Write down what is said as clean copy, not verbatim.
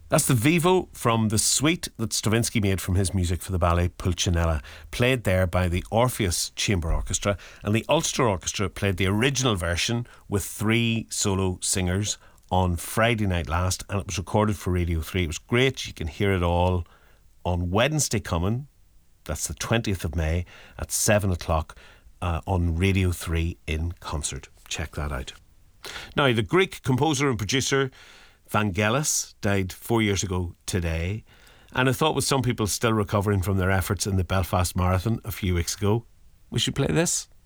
That's the vivo from the suite that Stravinsky made from his music for the ballet Pulcinella, played there by the Orpheus Chamber Orchestra, and the Ulster Orchestra played the original version with 3 solo singers on Friday night last, and it was recorded for Radio 3. It was great. You can hear it all on Wednesday coming. That's the 20th of May at 7 o'clock on Radio 3 in concert. Check that out. Now, the Greek composer and producer Vangelis died 4 years ago today, and I thought with some people still recovering from their efforts in the Belfast Marathon a few weeks ago, we should play this.